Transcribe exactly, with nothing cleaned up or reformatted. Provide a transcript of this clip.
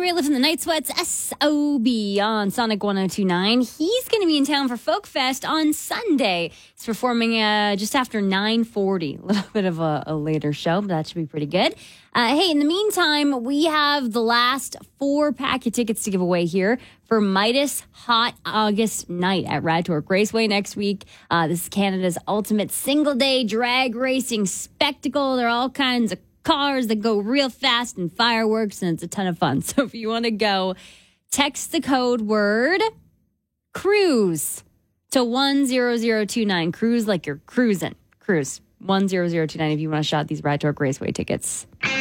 Rateliff and the Night Sweats, S O B on Sonic one oh two point nine. He's going to be in town for Folk Fest on Sunday. He's performing uh, just after nine forty. A little bit of a, a later show, but that should be pretty good. Uh, hey, in the meantime, we have the last four pack of tickets to give away here for Midas Hot August Night at Radtork Raceway next week. Uh, this is Canada's ultimate single-day drag racing spectacle. There are all kinds of cars that go real fast and fireworks, and it's a ton of fun. So if you want to go, text the code word cruise to one zero zero two nine. Cruise like you're cruising. Cruise one zero zero two nine if you want to shot these Radtork Raceway tickets.